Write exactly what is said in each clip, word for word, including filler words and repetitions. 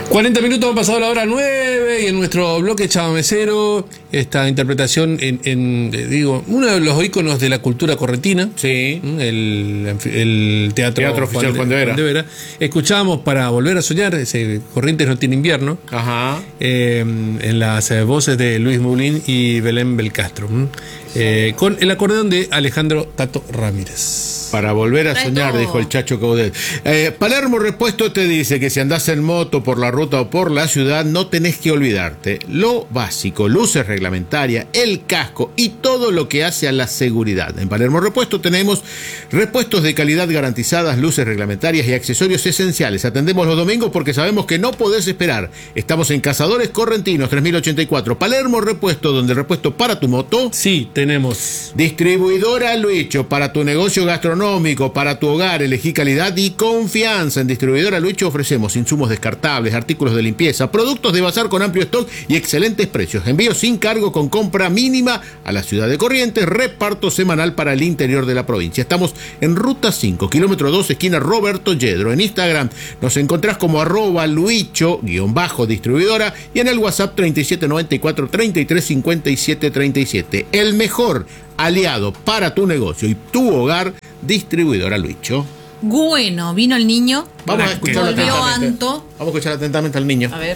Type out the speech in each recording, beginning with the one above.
cuarenta minutos han pasado la hora nueve y en nuestro bloque chamamecero, esta interpretación en, en eh, digo, uno de los íconos de la cultura correntina, sí, el, el teatro, teatro oficial Juan de Vera. Juan de Vera. Escuchábamos Para volver a soñar, ese Corrientes no tiene invierno, ajá, eh, en las eh, voces de Luis Moulin y Belén Belcastro, eh, con el acordeón de Alejandro Tato Ramírez. Para volver a soñar, dijo el Chacho Caudet. Eh, Palermo Repuesto te dice que si andás en moto por la ruta o por la ciudad, no tenés que olvidarte lo básico, luces reglamentarias, el casco y todo lo que hace a la seguridad. En Palermo Repuesto tenemos repuestos de calidad garantizadas, luces reglamentarias y accesorios esenciales. Atendemos los domingos porque sabemos que no podés esperar. Estamos en Cazadores Correntinos, tres mil ochenta y cuatro. Palermo Repuesto, donde el repuesto para tu moto. Sí, tenemos. Distribuidora Luicho, para tu negocio gastronómico, para tu hogar, elegí calidad y confianza. En Distribuidora Luicho ofrecemos insumos descartables, artículos de limpieza, productos de bazar con amplio stock y excelentes precios. Envío sin cargo con compra mínima a la ciudad de Corrientes, reparto semanal para el interior de la provincia. Estamos en Ruta cinco, kilómetro dos, esquina Roberto Yedro. En Instagram nos encontrás como arroba luicho, guión bajo distribuidora, y en el WhatsApp treinta y siete noventa y cuatro, treinta y tres cincuenta y siete treinta y siete. El mejor aliado para tu negocio y tu hogar, Distribuidora Luicho. Bueno, vino el niño. Vamos a escuchar atentamente. Anto. Vamos a escuchar atentamente al niño. A ver.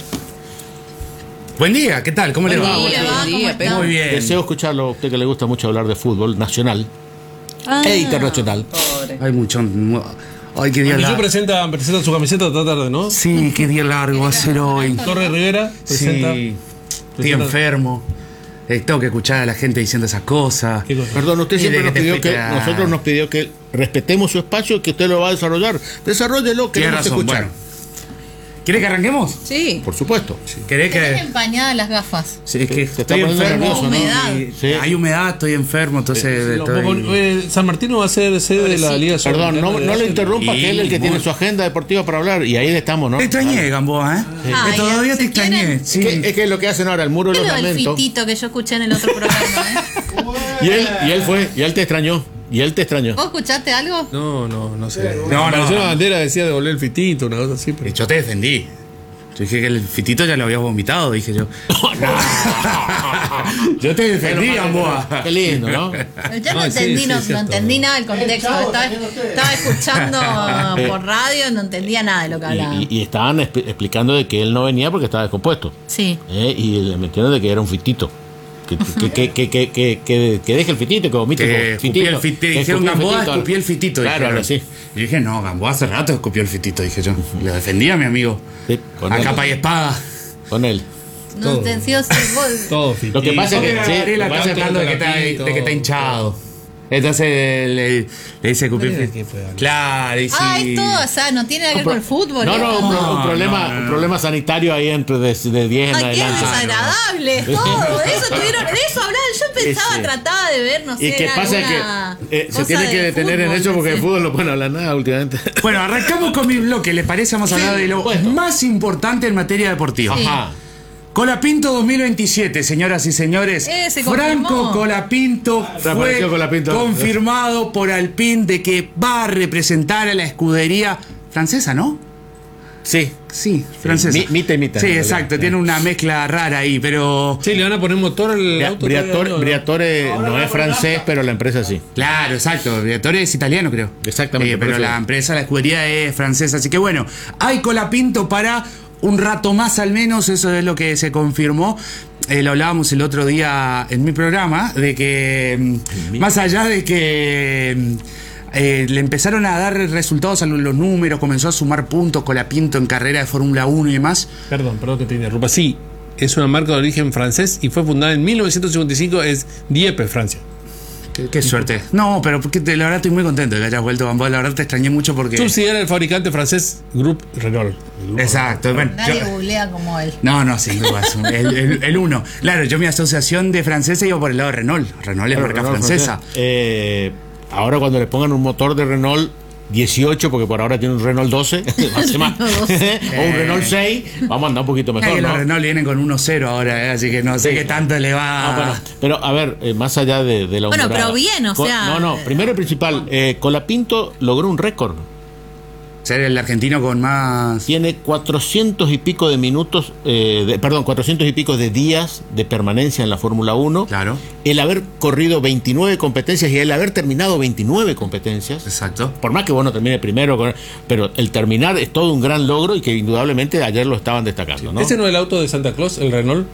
Buen día, ¿qué tal? ¿Cómo le va? Buen día, Buen día, día, muy bien. Deseo escucharlo, a usted que le gusta mucho hablar de fútbol nacional Ah, e internacional. Pobre. Hay mucho. Ay, qué día Yo largo. presenta, presenta su camiseta esta tarde, ¿no? Sí, qué día largo va a ser hoy. Torre Rivera presenta. Sí, estoy presenta- enfermo. Eh, tengo que escuchar a la gente diciendo esas cosas. ¿Qué cosa? Perdón, usted Y siempre de nos que te pidió que, explica- nosotros nos pidió que respetemos su espacio y que usted lo va a desarrollar. Desarrollelo, Tiene queremos razón. escuchar. Bueno. ¿Quiere que arranquemos? Sí. Por supuesto. ¿Querés Tenés que.? empañadas las gafas. Sí, es que Te está estoy poniendo enfermo. nervioso, ¿no? Humedad. y Sí. Hay humedad, estoy enfermo, entonces. Lo- estoy- eh, San Martino va a ser sede de la Liga Perdón, no, Sudamericana no de le Básquet. interrumpa, Y que él es el que muy- tiene su agenda deportiva para hablar y ahí estamos, ¿no? Te extrañé, Gamboa, ¿eh? Ay, Que todavía ¿se te extrañé. quieren? Sí. Es que, es que es lo que hacen ahora, el muro de ¿Qué los es lo del lamentos. fitito que yo escuché en el otro programa? ¿eh? Y él, y él fue, y él te extrañó. Y él te extrañó. ¿Vos escuchaste algo? No, no, no sé. No, Me pareció no. una bandera, decía devolver el fitito, una cosa así. Pero... Yo te defendí. Yo dije que el fitito ya lo había vomitado, dije yo. Yo te defendí, Gamboa. Qué lindo, ¿no? Yo no Ay, sí, entendí, sí, no, es no cierto. entendí nada del contexto. Estaba, estaba escuchando por radio, no entendía nada de lo que Y, hablaba. y- y estaban expli- explicando de que él no venía porque estaba descompuesto. Sí. ¿eh? Y le metieron de que era un fitito. Que, que, que, que, que, que, que, que deje el fitito, que vomite Que con escupí fitito. el fitito. Que Dijeron escupí el Gamboa, fitito. escupió el fitito. Claro, dijeron. ahora sí. Y dije, no, Gamboa hace rato escupió el fitito, dije yo. Le defendía a mi amigo. Sí, con A él. capa y espada. Con él. No entendió ese gol. Todo fitito. Lo que pasa es que. Porque sí, Gabriela lo que pasa está es que- hablando de que está, Lapito, de que está hinchado. Entonces le, le dice escupir el Mira fitito. qué fue, Gabriela. Claro, y sí. Ah, es todo, o sea, no tiene nada que ver con el fútbol. No, ¿eh? no, un, pro- un No, problema, no, no, un no. problema sanitario ahí entre de, de diez en Ay, qué adelante. desagradable, todo. De eso, tuvieron, de eso hablaban. Yo pensaba, Sí. trataba de ver, no sé. Y que pasa alguna que eh, se cosa tiene que de detener en fútbol, eso no porque sé. de fútbol no pueden hablar nada últimamente. Bueno, arrancamos con mi bloque. ¿Les parece? Vamos a hablar de lo supuesto. más importante en materia deportiva. Sí. Ajá. Colapinto dos mil veintisiete, señoras y señores. Eh, se Franco confirmó. Colapinto fue Reapareció Colapinto. confirmado por Alpine de que va a representar a la escudería francesa, ¿no? Sí. Sí, francesa. mi- mitad y mitad, Sí, en exacto. realidad. Tiene una mezcla rara ahí, pero. Sí, le van a poner motor al Bria- auto. Briatore, todavía, ¿no? Briatore no es francés, pero la empresa sí. Claro, exacto. El director es italiano, creo. Exactamente, Eh, por pero eso la digo. empresa, la escudería es francesa. Así que bueno, hay Colapinto para un rato más al menos. Eso es lo que se confirmó. Eh, lo hablábamos el otro día en mi programa, de que mm, más allá de que mm, eh, le empezaron a dar resultados a los, los números, comenzó a sumar puntos Colapinto en carrera de Fórmula uno y demás. Perdón, perdón que te interrumpa. Sí, es una marca de origen francés y fue fundada en mil novecientos cincuenta y cinco. Es Dieppe, Francia. Qué, qué suerte. No, pero porque te- la verdad estoy muy contento de que hayas vuelto, Gamboa. La verdad te extrañé mucho porque... Subsidiaria del fabricante francés Groupe Renault. Exacto. Bueno, Nadie yo- googlea como él. No, no, sin duda. es un- El, el- el uno. Claro, yo mi asociación de francesa iba por el lado de Renault. Renault es marca Renault francesa. francés. Eh, ahora cuando le pongan un motor de Renault dieciocho, porque por ahora tiene un Renault doce, hace más. o un Renault seis, vamos a andar un poquito Ay, mejor, los ¿no? Renault vienen con uno cero ahora, eh, así que no sé Sí. qué tanto le va. Ah, bueno, pero a ver, eh, más allá de, de la Bueno, humorada. pero bien, o Co- sea, No, no, eh, primero y principal, eh, Colapinto logró un récord. Ser el argentino con más... Tiene cuatrocientos y pico de minutos, eh, de, perdón, cuatrocientos y pico de días de permanencia en la Fórmula uno. Claro. El haber corrido veintinueve competencias y el haber terminado veintinueve competencias. Exacto. Por más que vos no termine primero, pero el terminar es todo un gran logro y que indudablemente ayer lo estaban destacando, ¿no? ¿Ese no es el auto de Santa Claus, el Renault?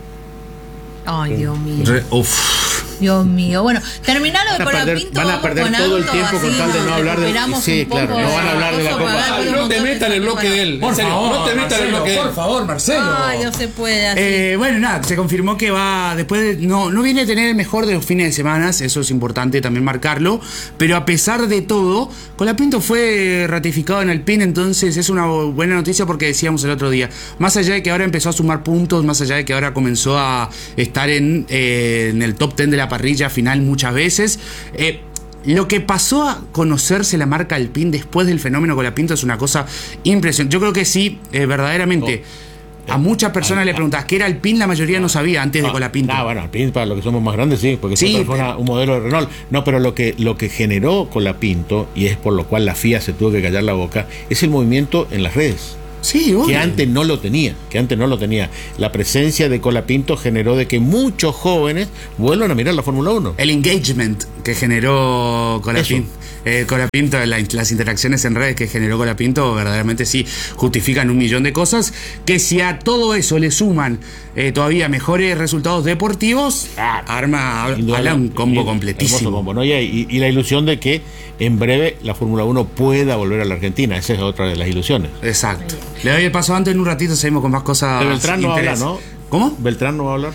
Ay, Dios mío. Re- uf. Dios mío. Bueno, terminalo de Van a perder, Colapinto. van a perder con todo el auto, tiempo con así tal de nos no hablar de... recuperamos Sí, un poco claro, no van a hablar de la cosa Copa. para ver No cómo te todo metas en el bloque de él. Por En serio, favor, no te metas en el bloque de él. por favor, Marcelo. Ay, no se puede así. Eh, bueno, nada, se confirmó que va después de, no, no viene a tener el mejor de los fines de semana, eso es importante también marcarlo, pero a pesar de todo, Colapinto fue ratificado en el P I N, entonces es una buena noticia porque decíamos el otro día, más allá de que ahora empezó a sumar puntos, más allá de que ahora comenzó a estar en, eh, en el top diez de la parrilla final muchas veces, eh, lo que pasó a conocerse la marca Alpine después del fenómeno Colapinto es una cosa impresionante. Yo creo que sí, eh, verdaderamente. A muchas personas le preguntas qué era Alpine, la mayoría no sabía antes de Colapinto. Ah, bueno, Alpine para los que somos más grandes, sí, porque Sí, siempre fue pero- una- un modelo de Renault. No, pero lo que, lo que generó Colapinto, y es por lo cual la F I A se tuvo que callar la boca, es el movimiento en las redes. Sí, obvio. Que antes no lo tenía, que antes no lo tenía. La presencia de Colapinto generó de que muchos jóvenes vuelvan a mirar la Fórmula uno. El engagement que generó Colapinto, eh, Colapinto la, las interacciones en redes que generó Colapinto, verdaderamente sí justifican un millón de cosas. Que si a todo eso le suman eh, todavía mejores resultados deportivos, arma habla un combo Hermoso completísimo. combo, ¿no? Y, y- y la ilusión de que en breve la Fórmula uno pueda volver a la Argentina. Esa es otra de las ilusiones. Exacto. Le doy el paso antes, en un ratito seguimos con más cosas. De Beltrán no habla, interés. ¿no? ¿Cómo? ¿Beltrán no va a hablar?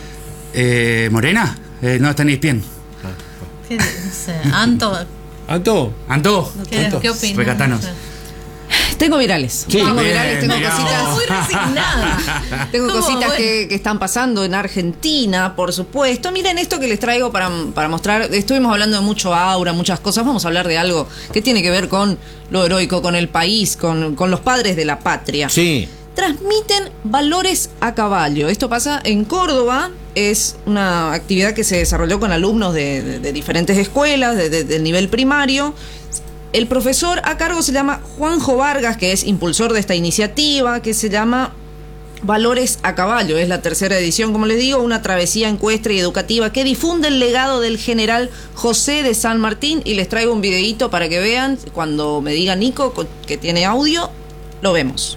Eh, ¿Morena? Eh, no, está en E S P N. ¿Qué dice? Anto, ¿Anto? ¿Anto? ¿qué, ¿qué opinas? Recatanos. Tengo virales. Sí. tengo Bien, virales, tengo bien. cositas. Muy resignada. Tengo ¿Cómo? cositas Bueno. que, que están pasando en Argentina, por supuesto. Miren esto que les traigo para, para mostrar. Estuvimos hablando de mucho aura, muchas cosas. Vamos a hablar de algo que tiene que ver con lo heroico, con el país, con, con los padres de la patria. Sí. Transmiten valores a caballo. Esto pasa en Córdoba. Es una actividad que se desarrolló con alumnos de, de- de diferentes escuelas, de- de- del nivel primario. El profesor a cargo se llama Juanjo Vargas, que es impulsor de esta iniciativa, que se llama Valores a Caballo. Es la tercera edición, como les digo, una travesía ecuestre y educativa que difunde el legado del general José de San Martín. Y les traigo un videíto para que vean. Cuando me diga Nico co- que tiene audio, lo vemos.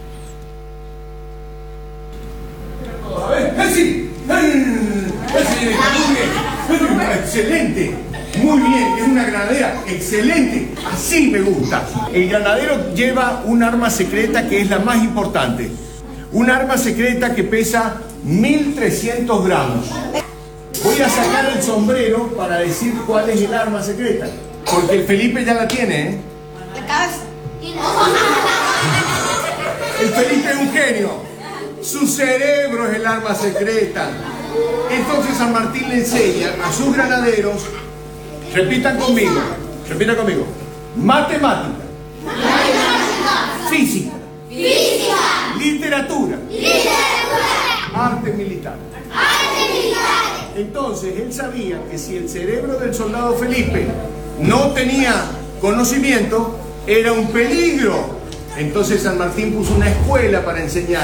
¡Messi! ¡Messi! ¡Excelente! Muy bien, es una granadera excelente, así me gusta. El granadero lleva un arma secreta que es la más importante. Un arma secreta que pesa mil trescientos gramos. Voy a sacar el sombrero para decir cuál es el arma secreta. Porque el Felipe ya la tiene, ¿eh? El Felipe es un genio. Su cerebro es el arma secreta. Entonces San Martín le enseña a sus granaderos, repitan conmigo, repitan conmigo, matemática, física, literatura, arte militar. Entonces él sabía que si el cerebro del soldado Felipe no tenía conocimiento, era un peligro. Entonces San Martín puso una escuela para enseñar.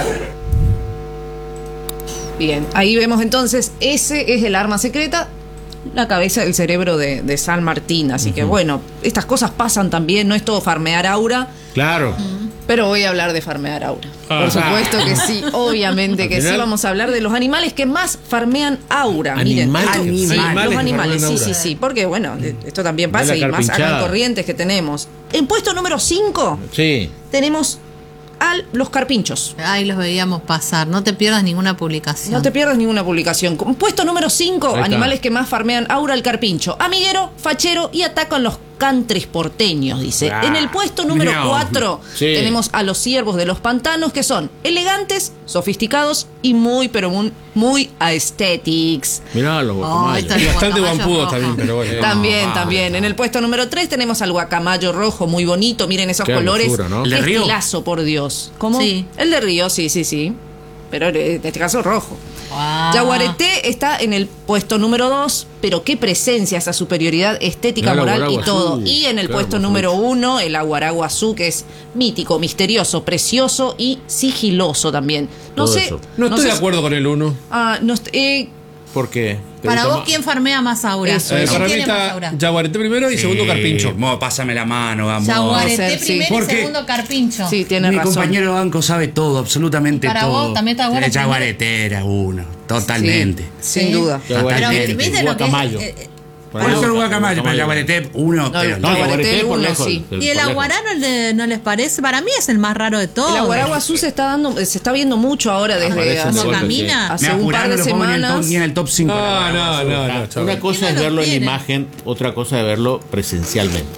Bien, ahí vemos entonces, ese es el arma secreta, la cabeza del cerebro de, de San Martín. Así que bueno, estas cosas pasan también, no es todo farmear aura, Claro. pero voy a hablar de farmear aura. Ah. Por supuesto que sí, obviamente Al que sí, final- vamos a hablar de los animales que más farmean aura. Miren, Animales que- sí, Animales los que animales, farmean sí, sí, aura. sí, porque bueno, esto también Ve pasa la y más acá en carpinchada. Corrientes que tenemos. En puesto número cinco Sí. tenemos a los carpinchos. Ahí los veíamos pasar. No te pierdas ninguna publicación. No te pierdas ninguna publicación. Con puesto número cinco, Ahí está. animales que más farmean aura, el carpincho, amiguero, fachero y atacan los countries porteños, dice. Ah, En el puesto número mirá. cuatro Sí. tenemos a los ciervos de los pantanos, que son elegantes, sofisticados y muy, pero muy, muy aesthetics. Mirá los Oh, guacamayos. esta- Y bastante Guacamayos guampudo rojos. también, pero bueno. También, vale. también. En el puesto número tres tenemos al guacamayo rojo, muy bonito. Miren esos Qué colores. hermosura, ¿no? ¿El de Qué Río? estilazo, por Dios. ¿Cómo? Sí. El de Río, sí, sí, sí. Pero en este caso rojo. Wow. Yaguareté está en el puesto número dos, pero qué presencia, esa superioridad estética, Claro, moral y Aguaraguazú. todo. Y en el Claro, puesto por número uno, el Aguaraguazú, que es mítico, misterioso, precioso y sigiloso también. No Todo sé. eso. No estoy sé de si- acuerdo con el uno. Ah, no est- eh, ¿Por qué? ¿Te Para gusta vos, más? ¿quién farmea más aura? Eso, Eh, ¿Quién para mí tiene más está aura? Yaguareté primero y segundo Carpincho. Mo, pásame la mano, vamos. Yaguareté Puede ser, sí. primero y Porque- segundo Carpincho. sí, tiene Mi razón. compañero de banco sabe todo, absolutamente Para todo. vos también está bueno El primero. Yaguareté era uno, totalmente. Sí, sin Sí. duda. Pero Totalmente. ¿viste lo que es? Guacamayo. eh, eh, Por eso el guacamayo, pero Yaguareté uno. No, pero no, No, Yaguareté Yaguareté por uno, lejos. sí. por ¿Y el lejos. aguará no, le- no les parece? Para mí es el más raro de todos. El Aguaraguazú se está dando, se está viendo mucho ahora desde Aparece hace, de ¿Cómo golpe, camina? hace Me un par apuraron, de lo pongo ni en el top- semanas. ni en el top cinco. No, no, no, no, chaval. Una cosa ¿Quién es no lo verlo en quiere? imagen, otra cosa es verlo presencialmente.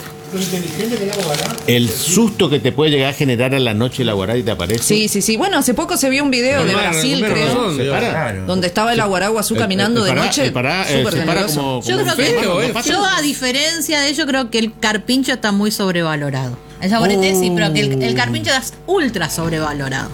El susto que te puede llegar a generar a la noche el aguará y te aparece. Sí, sí, sí. Bueno, hace poco se vio un video de Hermano, Brasil, tenés creo, razón. Se para. Claro. donde estaba el Aguaraguazú El- caminando el de pará- noche. el pará, eh, súper se para generoso. como, Yo como creo un que feo, eh. yo a diferencia de ello creo que el carpincho está muy sobrevalorado. El yaguareté sí, pero que el, el carpincho es ultra sobrevalorado.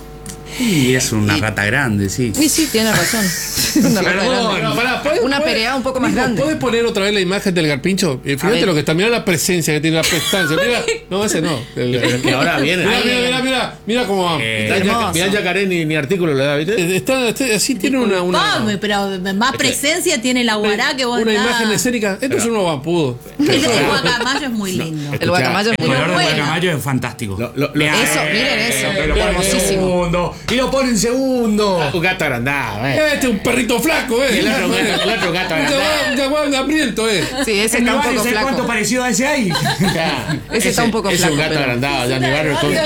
Y es una rata grande, sí. Sí, sí, tiene razón. Una rata Perdón, grande. pará, ¿podés- Una podés- pereada un poco más Nico, grande. ¿Podés poner otra vez la imagen del Garpincho? Eh, A fíjate ver. lo que está, mirá la presencia que tiene, la prestancia. Mira, no, ese no. El- el- que ahora viene. Mira, Ahí mira, viene. mira, mira, mira cómo va. Eh, Mirá el yaca- mirá el yacaré ni, ni artículo le da, ¿viste? Eh, Está, está- así tiene una, una, Pame, pero más presencia tiene el aguará que vos una nada. imagen escénica. Esto es un guapudo. El de guacamayo es muy lindo. El guacamayo es El muy color bueno. del guacamayo es fantástico. Lo- lo- lo- Mirá, Eso, miren eso, que lo pone en hermosísimo. segundo. Y lo pone en segundo. Un gato agrandado, eh. Este es un perrito flaco, eh. El otro gato- el otro gato Un jaguar- un jaguar hambriento, eh. Sí, ese En mi está un barrio, poco ¿sabes cuánto flaco. parecido a ese hay? Ya. Ese está un poco Es flaco, un gato pero- agrandado allá en mi barrio. todo-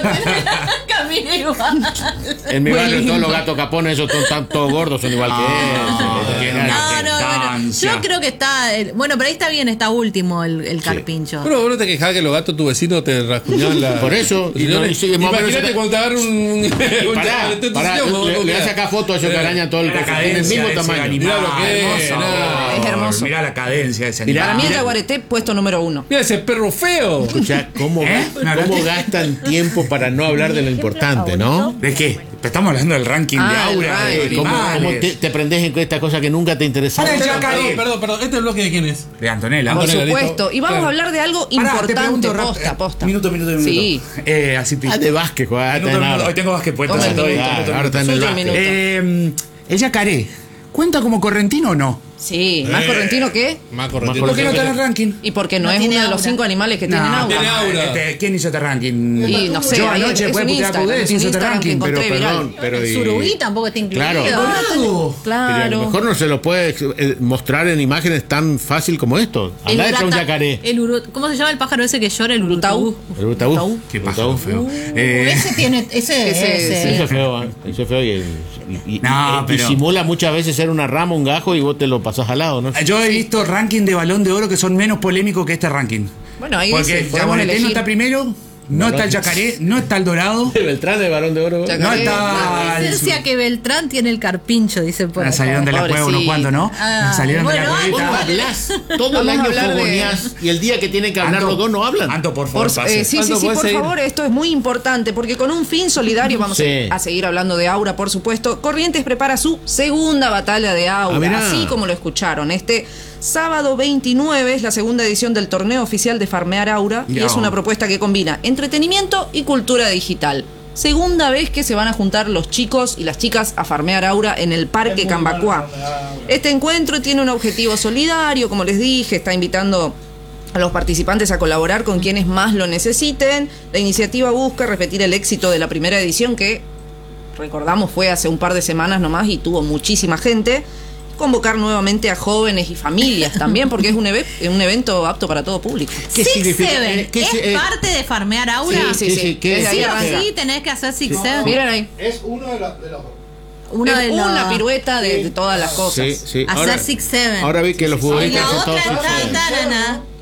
Camina igual. En mi Muy barrio lindo. todos los gatos capones, esos son tan- todos gordos, son igual que él. tiene No, una no, bueno. jetancia. Yo creo que está. el- bueno, pero ahí está bien, está último el, el carpincho. Pero vos no te quejás que los gatos tu vecino te rascuñaban la. Por eso, y no- y sigue más o menos- Imagínate cuando te agarra un. un Pará, chavalete en tu pará, sillón, le, vos, le vos, hace acá fotos a ellos que arañan todo el La cuerpo. Tienen el cadencia mismo de ese tamaño. animal. Mirá lo que es, hermoso. no. Es hermoso. Mirá la cadencia de ese Mirá, Para animal. mí el mira- Yaguareté puesto número uno. Mira ese perro feo. Escuchá, ¿cómo, ¿Eh? gas- cómo gastan tiempo para no hablar de lo importante, ¿no? ¿De qué? Estamos hablando del ranking de Ah, el aura de ranking. ¿Cómo, animales. cómo te, te prendés en estas cosas que nunca te interesaron? Ahora el Perdón, yacaré. perdón, perdón. ¿Este bloque de quién es? De Antonella. Por Antonella, supuesto. listo. Y vamos Claro. a hablar de algo Pará, te importante. pregunto rap- Posta, posta. Minuto, minuto, minuto. Sí. Eh, así te- Ah, de básquet, juega. Minuto, minuto. Hoy tengo básquet puesto. Toma el estoy- minuto. minuto, Ahora está en el Suyo el básquet. minuto. Eh, el yacaré, ¿cuenta como correntino o no? Sí, más correntino que. Más Más correcto. ¿Por qué no está en el ranking? Y porque no, No es tiene uno de los aura. cinco animales que tienen agua. tiene aura. Este, ¿Quién hizo este ranking? Y no sé, Yo ahí anoche es después un de putear a Instagram, Pudés es un hizo este Instagram que ranking. encontré Pero viral. perdón, pero el y- surubí tampoco está incluido. Claro. Boludo. Pero a lo Claro. mejor no se lo puede eh, mostrar en imágenes tan fácil como esto. El Andá detrás de un urata- yacaré. el uru- ¿Cómo se llama el pájaro ese que llora? El Urutaú. urutaú. El Urutaú. Qué pájaro feo. Uh, Eh, ese tiene. Ese, Ese- ese- sí. Eso es feo, ¿eh? Eso es feo y, y- y- No, y- y pero- simula muchas veces ser una rama, un gajo y vos te lo pasás al lado, ¿no? Yo he visto ranking de Balón de Oro que son menos polémicos que este ranking. Bueno, ahí Porque dice, el podemos Yaguareté no elegir. está primero, no está el Yacaré, no está el Dorado, Beltrán de Balón de Oro. Yacaré. no La está el... presencia que Beltrán tiene el carpincho, dice por Ah, acá. salieron de la cueva unos Pobrecito. cuantos, ¿no? Ah, salieron de bueno, la Vos no cuevita. hablás, todo el Vamos a año hablar de- fogoneás y el día que tienen que hablar Anto, los dos no hablan. Anto, por favor, Por- pase. eh, sí, sí, Aldo, sí, ¿podés por seguir? favor, esto es muy importante porque con un fin solidario vamos a- Sí. a seguir hablando de Aura, por supuesto. Corrientes prepara su segunda batalla de Aura, Ah, mirá. así como lo escucharon. Este sábado veintinueve es la segunda edición del torneo oficial de Farmear Aura y Ya. es una propuesta que combina entretenimiento y cultura digital. Segunda vez que se van a juntar los chicos y las chicas a farmear Aura en el Parque Cambacuá. Este encuentro tiene un objetivo solidario, como les dije, está invitando a los participantes a colaborar con quienes más lo necesiten. La iniciativa busca repetir el éxito de la primera edición que, recordamos, fue hace un par de semanas nomás y tuvo muchísima gente. Convocar nuevamente a jóvenes y familias también, porque es un, eve- un evento apto para todo público. ¿Qué Six significa? Seven, Eh, ¿qué ¿es se- eh, parte de farmear Aura? Sí, sí, Sí, sí. sí, ¿qué- Desde ahí Sí o arranca. sí tenés que hacer Six Seven. Miren ahí. Es uno de, la- de los. Uno de Es los- una pirueta de, de todas las cosas. Sí, sí. Hacer Ahora, Six Seven. ahora vi que los Y futbolistas la hacen otra todos Six está, Seven. tarana,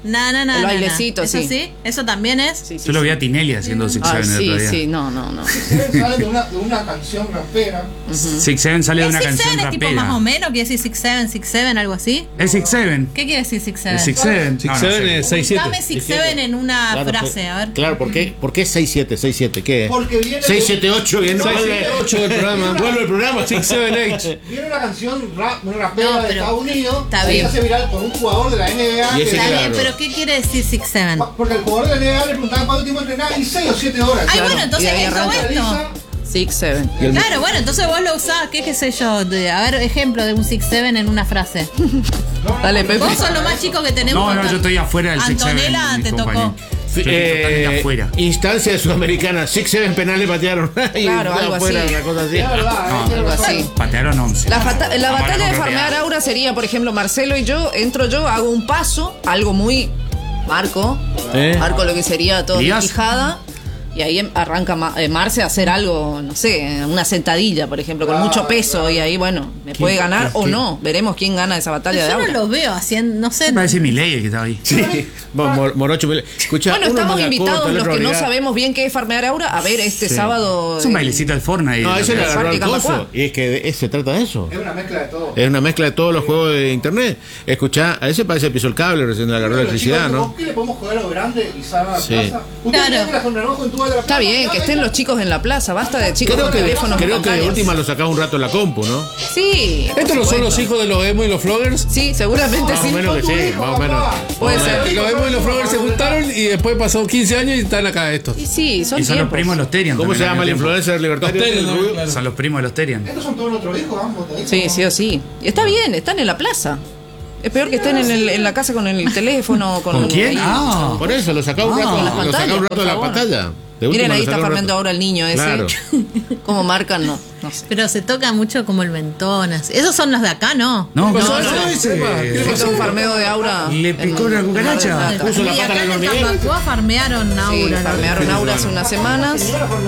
No, no, no. El no, bailecito, no. ¿Eso sí. sí? ¿Eso también es? Sí, sí, Yo lo vi sí. a Tinelli haciendo Six Ah, Seven el sí, otro día. sí, no, no, no. Sale de una, de una canción rapera. Six Seven sale de ¿Es una Six canción Seven es tipo rapera. más o menos? ¿Quiere decir Six Seven, Six Seven, algo así? Es Six Seven. ¿Qué quiere decir Six Seven? Es Six Seven. Six No, no Seven sé. es seis siete. Dame Six Seven en una Claro, frase, pues, a ver. Claro, ¿por qué, ¿por qué seis siete? seis siete, ¿qué es? Porque viene seis de- siete ocho, viene seis siete ocho del programa. Vuelve el programa. Six Seven Eight. Viene una canción rap, una rapera No, de pero- Estados Unidos. está que bien. se hace viral con un jugador de la N B A. Y ese que- Está claro. bien, pero ¿qué quiere decir Six Seven? Porque el jugador de la N B A le preguntaba cuánto tiempo entrenaba y seis o siete horas. Ay, Claro, bueno, entonces y ahí eso arranca. esto. Six, seven. Claro, bueno, entonces vos lo usás, ¿qué qué sé yo? De- a ver, ejemplo de un Six Seven en una frase. Dale, Pepe. Vos sos lo más chico que tenemos. No, no, acá. yo estoy afuera del Six Seven. Antonella mis te tocó. compañeros. Yo estoy totalmente Eh, afuera. instancia sudamericana, six seven penales patearon. Y Claro, está algo afuera, así. una cosa así. Es verdad, No, eh, tiene algo razón. así. Patearon once. La, fata- la Vamos a batalla de recordar. farmear aura sería, por ejemplo, Marcelo y yo, entro yo, hago un paso, algo muy Marco, ¿Eh? Marco lo que sería todo Lías. quijada, y ahí em- arranca Ma- eh, Marce a hacer algo, no sé, una sentadilla, por ejemplo, con mucho peso, y ahí, bueno, me puede ganar o no, veremos quién gana esa batalla de Yo no aura. lo veo haciendo, no sé. Me parece Milei el que estaba ahí. Sí. Bueno, Mor- Morocho, escucha, Bueno, uno estamos manga invitados corto, el los otro que no origami. sabemos bien qué es farmear aura, a ver este sábado. Es un eh, bailecito del Fortnite. No, eso le agarró Parque al coso. Cambacuá. Y es que de- se trata de eso. Es una mezcla de todo. Es una mezcla de todos los juegos de internet. Escuchá, a ese parece pisó el cable, recién le agarró la Pero, electricidad, chicos, ¿no? ¿por qué le podemos joder a lo grande y Saba a Sí. plaza? ¿Ustedes Claro. creen que la Zona Roja en toda la Está plaza? bien, que estén los chicos en la plaza, basta de chicos Creo con que, teléfonos y creo que de pantallas. última lo sacás un rato en la compu, ¿no? Sí. por ¿Estos no son supuesto. los hijos de los emo y los floggers? Sí, seguramente Más sí. o menos que sí, más o menos. Puede Más o ser. menos. Los emo y los floggers se juntaron y después pasó quince años y están acá estos. Y sí, son Y son los tiempos. primos de los Terian. ¿Cómo se también llama el al mismo influencer libertario? Los Terian, ¿El rubio? claro. Son los primos de los Terian. Estos son todos nuestros hijos, ambos. ¿eh? Sí, sí o sí. Está bien, están en la plaza. Es peor que estén en, el- en la casa con el teléfono. ¿Con, ¿Con quién? ahí. Ah. Por eso, lo sacá un Ah, rato, las lo sacá un pantallas, rato por de la favor. pantalla. De Miren, última ahí lo está sacá un farmeando rato. ahora el niño ese. Claro. ¿Cómo marcan? No, no sé. Pero se toca mucho como el mentón. así. Esos son los de acá, ¿no? No, ¿Qué no, pasó? no, ese. Es un farmeo de aura. Le en- picó una en cucaracha. Mar del Plata. Puso la Y pata acá en en el el hormiguero. Cambacuá farmearon Sí, aura. ¿no? farmearon aura hace unas semanas.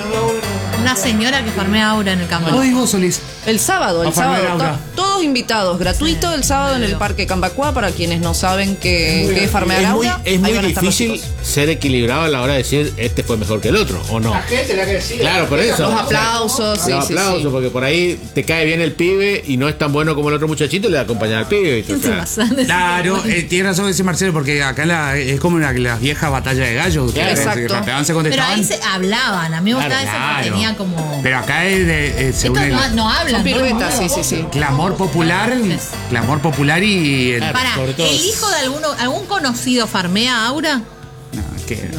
Una señora que farmea aura en el campo. Vos y vos, Solís. El sábado, el A farmear sábado. aura. to- Todos invitados, gratuito el sábado en el Parque Cambacuá para quienes no saben qué, qué es farmear Es muy, aura. es ahí muy van a estar los difícil chicos. ser equilibrado a la hora de decir este fue mejor que el otro, ¿o no? La gente la que decide. Claro, por eso. Los aplausos, sí, Los sí, aplausos, sí. porque por ahí te cae bien el pibe y no es tan bueno como el otro muchachito y le acompaña al pibe. Y tú, ¿Quién se claro. pasa de decir Claro, que- eh, tiene razón ese Marcelo, porque acá la, es como una, la vieja batalla de gallos. que Exacto. se rapeaban, se Pero contestaban. ahí se hablaban. A mí me gustaba eso Claro. porque tenía como. Pero acá es de, eh, Estos según el no, no hablan. Son ¿no? piruetas, sí, sí, sí. clamor popular, clamor popular y el- Para, Sobre todo- ¿el hijo de alguno, algún conocido farmea aura? no, que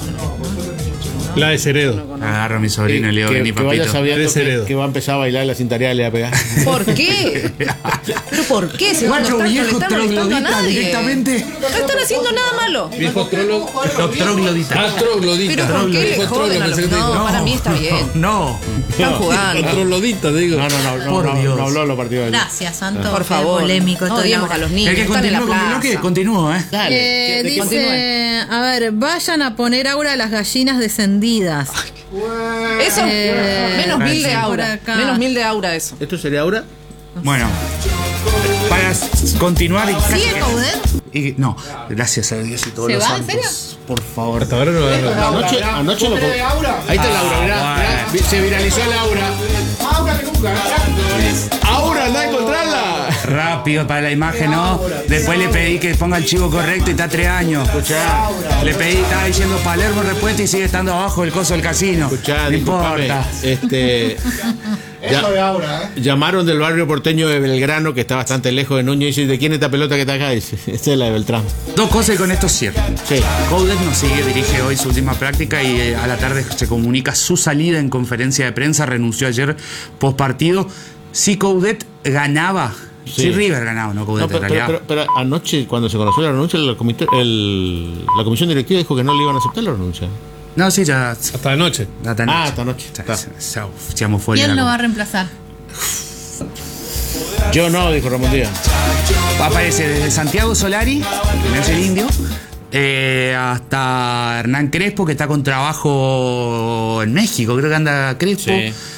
La desheredo. agarro a mi sobrino y le digo, que, vení, que vaya papito. sabiendo Desheredo. que, que va a empezar a bailar la cintareada y le va a pegar. ¿Por qué? ¿Pero por qué? Si no Cuatro están- no le viejos están molestando a trogloditas nadie. directamente. No están haciendo nada malo. Viejo trolo. Los trogloditas. Ah, troglodita. Pero ¿por qué le Viejo joden trolo, a los- pensé que te- No, para mí está bien. No. Están jugando. Troglodita, te digo. No, no, no, no, Por no, Dios. no habló los partidos de Gracias, Santo. Por Qué favor. Polémico No todo el odiemos aura. a los niños. El que Están en la continúa con el bloque, plaza. continúo, ¿eh? Dale. Eh, ¿de qué continúa? dice, a ver, vayan a poner aura a las gallinas descendidas. Eso, Eh, menos mil de por aura. acá. Menos mil de aura eso. ¿Esto sería Aura? Bueno, para s- continuar. y- ¿Sigue Coudet? y- no, gracias a Dios y todos ¿Se los va? ¿En santos. serio? Por favor. Hasta ahora no agarra. Anoche, anoche lo. de Aura? Ahí está el Aura, mirá, Ah, mirá, vi- se viralizó el Aura. Aura que nunca. ¡Aura, anda a encontrarla! Rápido para la imagen, ¿no? Después le pedí que ponga el chivo correcto y está a tres años. Escuchá, Le pedí, estaba diciendo Palermo respuesta y sigue estando abajo el coso del casino. escuchá, no disculpame. importa. Este. ya- Eso de Aura, ¿eh? llamaron del barrio porteño de Belgrano, que está bastante lejos de Núñez, y dice: ¿de quién es esta pelota que está acá? Dice: esta es la de Beltrán. Dos cosas y con esto cierro. Sí. Coudet nos sigue, dirige hoy su última práctica y eh, a la tarde se comunica su salida en conferencia de prensa. Renunció ayer post partido. Si Coudet ganaba, Sí. si River ganaba, no Coudet No, pero, en realidad. pero- pero- pero anoche, cuando se conoció la renuncia, la, comité- el- la comisión directiva dijo que no le iban a aceptar la renuncia. no, sí, ya. Hasta anoche. Hasta Ah, anoche. esta noche. Ya, Está. ya, ya, ya me fue ¿Quién la lo va a cosa. reemplazar? Yo no, dijo Ramón Díaz. Aparece desde Santiago Solari, que es el indio, eh, hasta Hernán Crespo, que está con trabajo en México, creo que anda Crespo. Sí.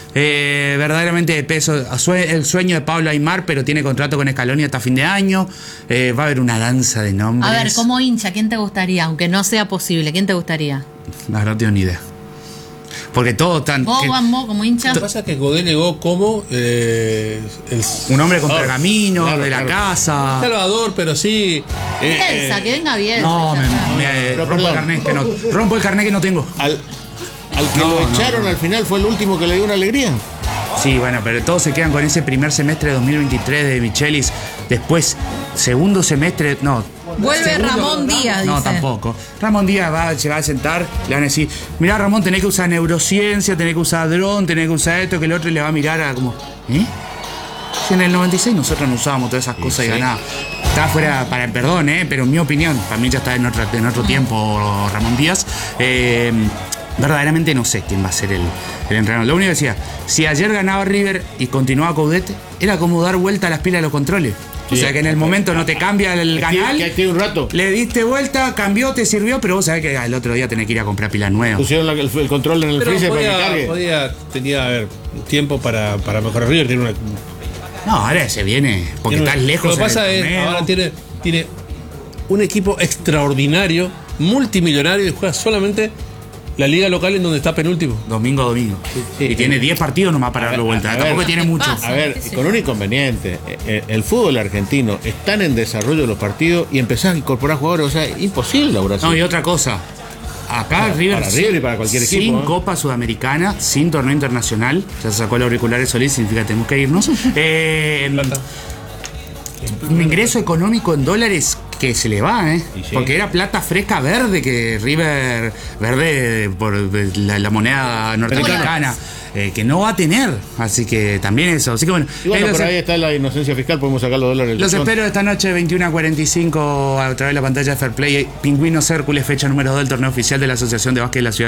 Eh, verdaderamente peso, el sueño de Pablo Aimar, pero tiene contrato con Scaloni hasta fin de año. Eh, va a haber una danza de nombres. A ver, como hincha, ¿quién te gustaría? Aunque no sea posible, ¿quién te gustaría? No, no tengo ni idea. Porque todos están. ¿Vos, que, Juan, vos, como hincha? Lo que pasa es que Godé llegó como eh, el un hombre con Oh, pergamino, claro, de la claro. casa. Salvador, pero sí. eh, Bielsa, eh, que venga bien. No, me, me- Pero, rompo el perdón. carnet que no. Rompo el carnet que no tengo. Al, al que No, lo no, echaron no. al final fue el último que le dio una alegría. Sí, bueno, pero todos se quedan con ese primer semestre de dos mil veintitrés de Michelis. Después, segundo semestre, no. Vuelve segundo- Ramón Díaz, No, dice. tampoco. Ramón Díaz va, se va a sentar, le van a decir, mirá Ramón, tenés que usar neurociencia, tenés que usar dron, tenés que usar esto, que el otro y le va a mirar a como, ¿eh? Si en el noventa y seis nosotros no usábamos todas esas cosas y sí. ganaba. Está fuera, para el perdón, ¿eh? Pero en mi opinión, para mí ya está en otro, en otro tiempo Ramón Díaz. Eh, verdaderamente no sé quién va a ser el, el entrenador. Lo único que decía, si ayer ganaba River y continuaba Coudet, era como dar vuelta a las pilas de los controles. O Sí. sea que en el momento no te cambia el canal, Que aquí un rato le diste vuelta, cambió, te sirvió, pero vos sabés que el otro día tenés que ir a comprar pilas nuevas. pusieron la- el, el control en el pero freezer para que podía, cargue. podía, tenía, a ver, tiempo para, para mejorar River. Tiene una, No, ahora se viene, porque tiene estás una- lejos. Lo que en el pasa es, torneo. ahora tiene, tiene un equipo extraordinario, multimillonario, y juega solamente la liga local en donde está penúltimo. Domingo a domingo. sí. y tiene diez partidos nomás para darle vuelta. a ver. Tampoco tiene mucho. pasa? A ver, ¿Qué sé con yo? un inconveniente. Eh, eh, El fútbol argentino están en desarrollo los partidos y empezás a incorporar jugadores. O sea, imposible laburar así. No, y otra cosa. Acá Para- River, para River y para cualquier sin equipo, ¿eh? Copa Sudamericana, sin torneo internacional, ya se sacó el auricular Solís, significa que tenemos que irnos. Eh, un ingreso económico en dólares que se le va, ¿eh? Y sí. Porque era plata fresca verde que River, verde por la, la moneda norteamericana, eh, que no va a tener. Así que también eso. Así que bueno, Y bueno, eh, por los- ahí está la inocencia fiscal, podemos sacar los dólares. del los descuento. espero esta noche veintiuna a cuarenta y cinco a través de la pantalla de Fair Play. Pingüinos Hércules, fecha número dos del torneo oficial de la Asociación de Básquet de la Ciudad.